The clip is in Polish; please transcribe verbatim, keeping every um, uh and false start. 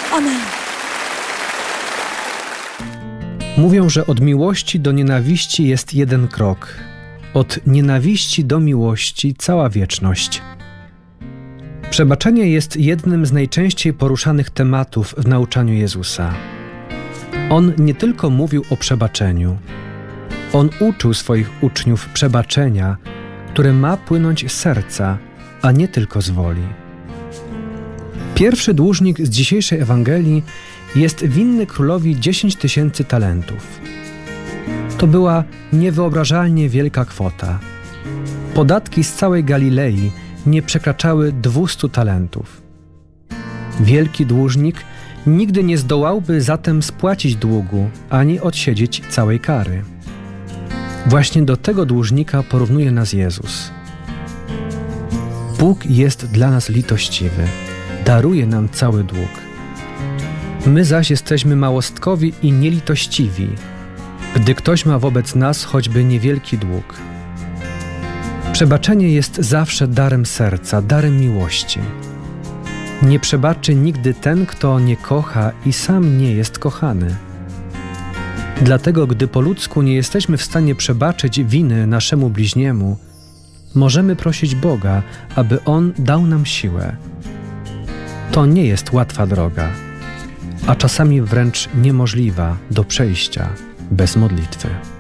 Amen. Mówią, że od miłości do nienawiści jest jeden krok. Od nienawiści do miłości cała wieczność. Przebaczenie jest jednym z najczęściej poruszanych tematów w nauczaniu Jezusa. On nie tylko mówił o przebaczeniu. On uczył swoich uczniów przebaczenia, które ma płynąć z serca, a nie tylko z woli. Pierwszy dłużnik z dzisiejszej Ewangelii jest winny królowi dziesięć tysięcy talentów. To była niewyobrażalnie wielka kwota. Podatki z całej Galilei nie przekraczały dwustu talentów. Wielki dłużnik nigdy nie zdołałby zatem spłacić długu, ani odsiedzieć całej kary. Właśnie do tego dłużnika porównuje nas Jezus. Bóg jest dla nas litościwy, daruje nam cały dług. My zaś jesteśmy małostkowi i nielitościwi, gdy ktoś ma wobec nas choćby niewielki dług. Przebaczenie jest zawsze darem serca, darem miłości. Nie przebaczy nigdy ten, kto nie kocha i sam nie jest kochany. Dlatego, gdy po ludzku nie jesteśmy w stanie przebaczyć winy naszemu bliźniemu, możemy prosić Boga, aby On dał nam siłę. To nie jest łatwa droga, a czasami wręcz niemożliwa do przejścia bez modlitwy.